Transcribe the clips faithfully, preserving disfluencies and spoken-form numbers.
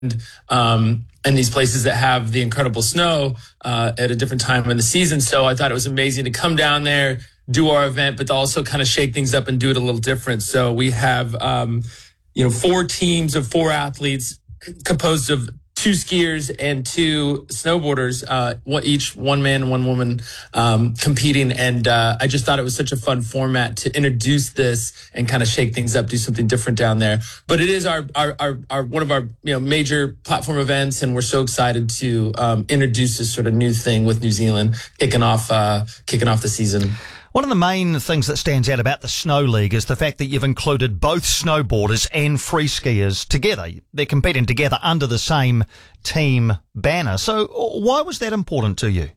um, and these places that have the incredible snow uh, at a different time in the season. So I thought it was amazing to come down there, do our event, but also kind of shake things up and do it a little different. So we have, um, you know, four teams of four athletes composed of two skiers and two snowboarders, uh, one, each one man, one woman, um, competing. And, uh, I just thought it was such a fun format to introduce this and kind of shake things up, do something different down there. But it is our, our, our, our one of our, you know, major platform events. And we're so excited to, um, introduce this sort of new thing with New Zealand kicking off, uh, kicking off the season. One of the main things that stands out about the Snow League is the fact that you've included both snowboarders and free skiers together. They're competing together under the same team banner. So why was that important to you?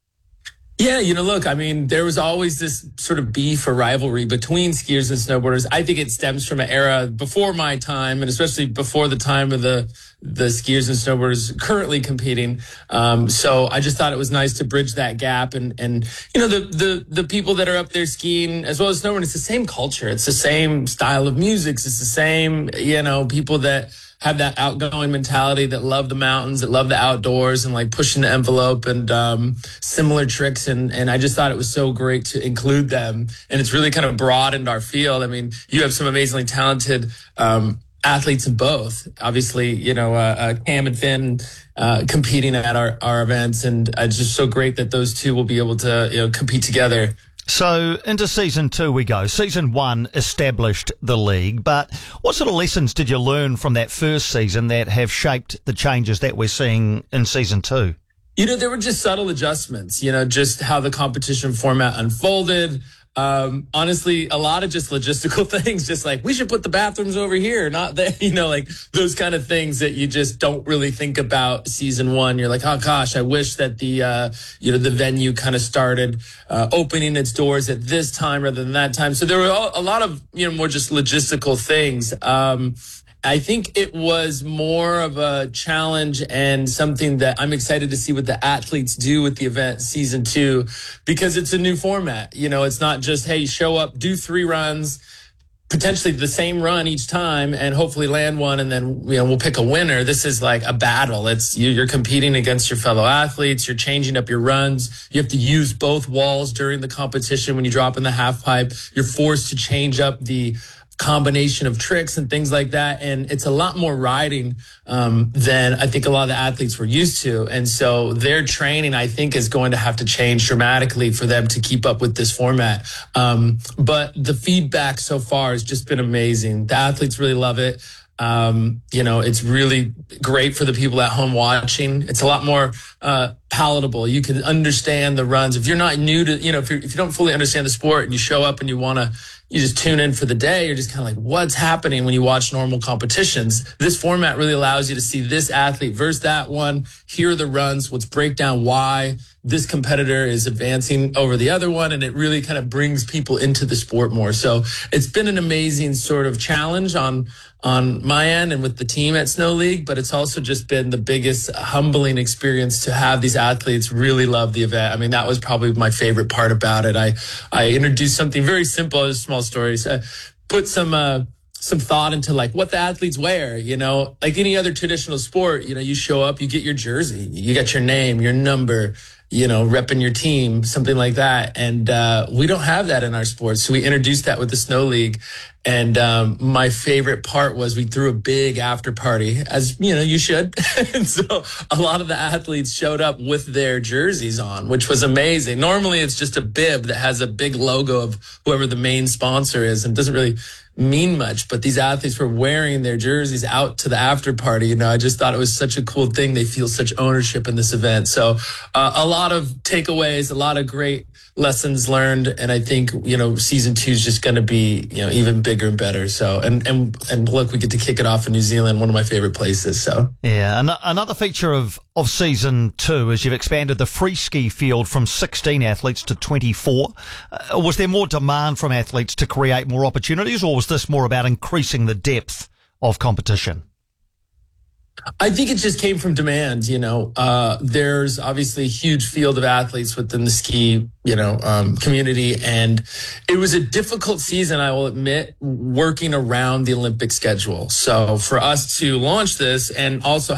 Yeah, you know, look, I mean, there was always this sort of beef or rivalry between skiers and snowboarders. I think it stems from an era before my time, and especially before the time of the the skiers and snowboarders currently competing. Um, so I just thought it was nice to bridge that gap. And, and you know, the, the, the people that are up there skiing as well as snowboarding, it's the same culture. It's the same style of music. It's the same, you know, people that have that outgoing mentality, that love the mountains, that love the outdoors and like pushing the envelope and um, similar tricks. And, and I just thought it was so great to include them. And it's really kind of broadened our field. I mean, you have some amazingly talented um, athletes in both. Obviously, you know, uh, uh, Cam and Finn uh, competing at our, our events. And it's just so great that those two will be able to, you know, compete together. So into season two we go. Season one established the league, but what sort of lessons did you learn from that first season that have shaped the changes that we're seeing in season two? You know, there were just subtle adjustments, you know, just how the competition format unfolded. Um, honestly, a lot of just logistical things, just like we should put the bathrooms over here, not there, you know, like those kind of things that you just don't really think about season one. You're like, oh gosh, I wish that the, uh, you know, the venue kind of started, uh, opening its doors at this time rather than that time. So there were a lot of, you know, more just logistical things. Um, I think it was more of a challenge and something that I'm excited to see what the athletes do with the event season two, because it's a new format. You know, it's not just, hey, show up, do three runs, potentially the same run each time and hopefully land one. And then, you know, we'll pick a winner. This is like a battle. It's you, you're competing against your fellow athletes. You're changing up your runs. You have to use both walls during the competition. When you drop in the half pipe, you're forced to change up the combination of tricks and things like that. And it's a lot more riding um, than I think a lot of the athletes were used to. And so their training, I think, is going to have to change dramatically for them to keep up with this format. Um, but the feedback so far has just been amazing. The athletes really love it. Um, you know, it's really great for the people at home watching. It's a lot more uh, palatable. You can understand the runs. If you're not new to, you know, if, you're, if you don't fully understand the sport and you show up and you want to, you just tune in for the day, you're just kind of like, what's happening when you watch normal competitions? This format really allows you to see this athlete versus that one, hear the runs, let's break down why this competitor is advancing over the other one, and it really kind of brings people into the sport more. So it's been an amazing sort of challenge on on my end and with the team at Snow League, but it's also just been the biggest humbling experience to have these athletes really love the event. I mean, that was probably my favorite part about it. I, I introduced something very simple, as small stories, uh, put some, uh, some thought into like what the athletes wear, you know, like any other traditional sport. You know, you show up, you get your jersey, you got your name, your number, you know, repping your team, something like that. And uh, we don't have that in our sports. So we introduced that with the Snow League. And um, my favorite part was we threw a big after party, as, you know, you should. And so a lot of the athletes showed up with their jerseys on, which was amazing. Normally it's just a bib that has a big logo of whoever the main sponsor is and doesn't really mean much, but these athletes were wearing their jerseys out to the after party. You know, I just thought it was such a cool thing. They feel such ownership in this event. So uh, a lot of takeaways, a lot of great lessons learned. And I think, you know, season two is just going to be, you know, even bigger and better. So, and, and, and look, we get to kick it off in New Zealand, one of my favorite places. So, yeah. An- another feature of, of season two is you've expanded the free ski field from sixteen athletes to twenty-four. Uh, was there more demand from athletes to create more opportunities, or was this more about increasing the depth of competition? I think it just came from demand. You know, uh, there's obviously a huge field of athletes within the ski, you know, um, community, and it was a difficult season, I will admit, working around the Olympic schedule. So for us to launch this and also